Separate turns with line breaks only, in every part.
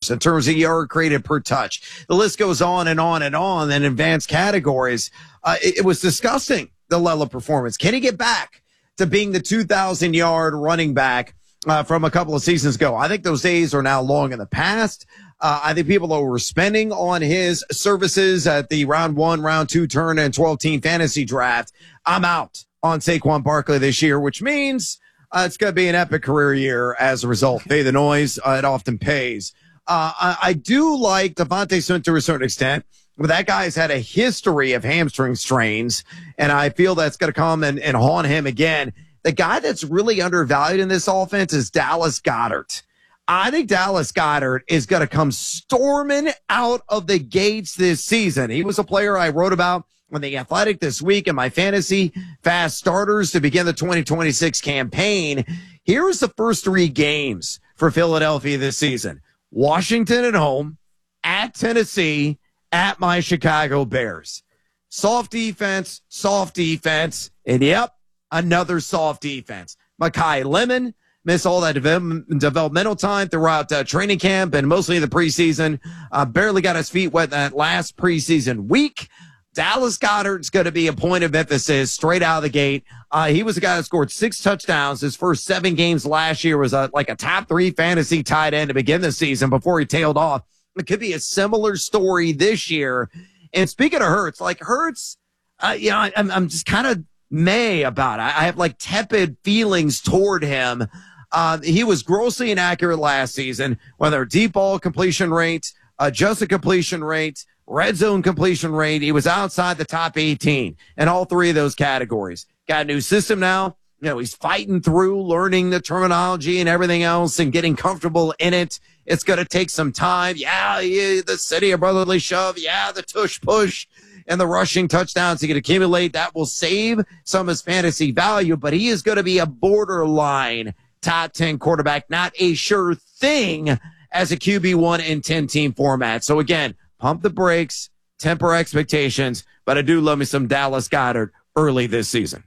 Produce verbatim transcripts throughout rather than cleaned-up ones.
numbers in terms of yard created per touch. The list goes on and on and on. And in advanced categories, uh, it, it was disgusting, the level of performance. Can he get back to being the two thousand yard running back uh, from a couple of seasons ago? I think those days are now long in the past. Uh, I think people are overspending on his services at the round one, round two turn and twelve team fantasy draft. I'm out on Saquon Barkley this year, which means uh, it's going to be an epic career year as a result. Pay the noise. Uh, it often pays. Uh, I, I do like Devontae Smith to a certain extent, but that guy's had a history of hamstring strains, and I feel that's going to come and, and haunt him again. The guy that's really undervalued in this offense is Dallas Goedert. I think Dallas Goedert is going to come storming out of the gates this season. He was a player I wrote about on The Athletic this week in my fantasy fast starters to begin the twenty twenty-six campaign. Here's the first three games for Philadelphia this season. Washington at home, at Tennessee, at my Chicago Bears. Soft defense, soft defense, and yep, another soft defense. Mekhi Lemon missed all that develop- developmental time throughout uh, training camp and mostly the preseason. Uh, barely got his feet wet that last preseason week. Dallas Goedert's going to be a point of emphasis straight out of the gate. Uh, he was a guy that scored six touchdowns. His first seven games last year was a, like a top three fantasy tight end to begin the season before he tailed off. It could be a similar story this year. And speaking of Hurts, like Hurts, uh, you know, I, I'm, I'm just kind of meh about it. I have like tepid feelings toward him. Uh, he was grossly inaccurate last season, whether deep ball completion rate, adjusted completion rate, red zone completion rate. He was outside the top eighteen in all three of those categories. Got a new system now. You know, he's fighting through learning the terminology and everything else and getting comfortable in it. It's going to take some time. Yeah, yeah, the city of brotherly shove. Yeah, the tush push and the rushing touchdowns he can accumulate. That will save some of his fantasy value, but he is going to be a borderline top ten quarterback, not a sure thing as a Q B one in ten team format. So again, pump the brakes, temper expectations, but I do love me some Dallas Goedert early this season.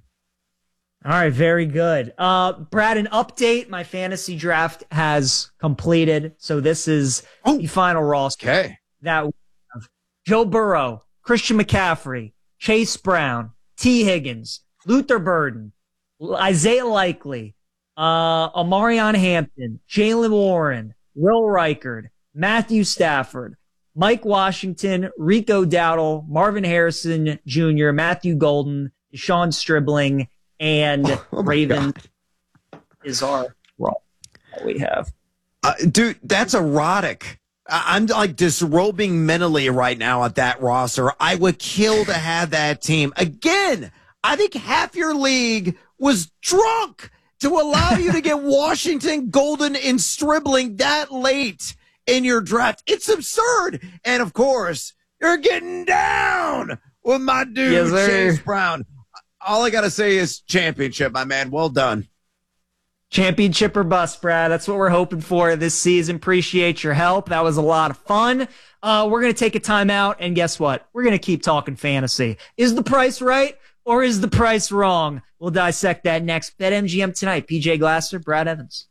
All right, very good. Uh, Brad, an update. My fantasy draft has completed. So this is oh, the final roster
okay.
that we have. Joe Burrow, Christian McCaffrey, Chase Brown, T. Higgins, Luther Burden, Isaiah Likely, uh, Amarion Hampton, Jalen Warren, Will Reichard, Matthew Stafford, Mike Washington, Rico Dowdle, Marvin Harrison Junior, Matthew Golden, Deshaun Stribling, and oh, oh Raven God. is our role that we have.
Uh, dude, that's erotic. I- I'm like disrobing mentally right now at that roster. I would kill to have that team. Again, I think half your league was drunk to allow you to get Washington, Golden, and Stribling that late in your draft. It's absurd. And of course, you're getting down with my dude, yes, Chase Brown. All I got to say is championship, my man. Well done.
Championship or bust, Brad. That's what we're hoping for this season. Appreciate your help. That was a lot of fun. Uh, we're going to take a timeout, and guess what? We're going to keep talking fantasy. Is the price right or is the price wrong? We'll dissect that next. BetMGM tonight. P J Glasser, Brad Evans.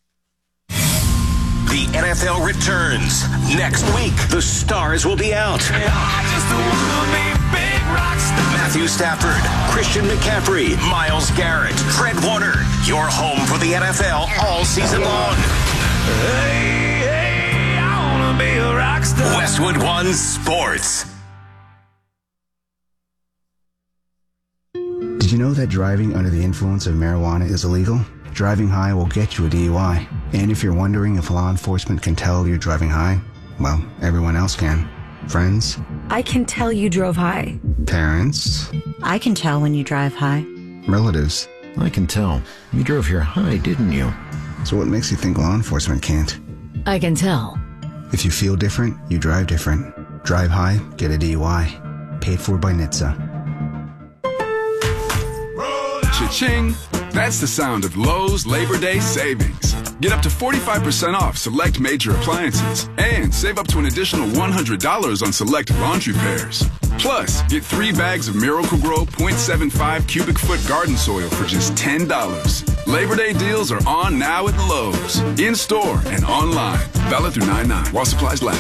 The N F L returns next week. The stars will be out. I just wanna be big rock star. Matthew Stafford, Christian McCaffrey, Myles Garrett, Fred Warner. Your home for the N F L all season long. Hey, hey, I wanna be a rock star. Westwood One Sports.
Did you know that driving under the influence of marijuana is illegal? Driving high will get you a D U I. And if you're wondering if law enforcement can tell you're driving high, well, everyone else can. Friends?
I can tell you drove high.
Parents?
I can tell when you drive high.
Relatives?
I can tell. You drove here high, didn't you?
So what makes you think law enforcement can't?
I can tell.
If you feel different, you drive different. Drive high, get a D U I. Paid for by N H T S A.
Cha-ching! That's the sound of Lowe's Labor Day savings. Get up to forty-five percent off select major appliances and save up to an additional one hundred dollars on select laundry pairs. Plus, get three bags of Miracle-Gro point seven five cubic foot garden soil for just ten dollars. Labor Day deals are on now at Lowe's, in-store and online. Valid through nine nine while supplies last.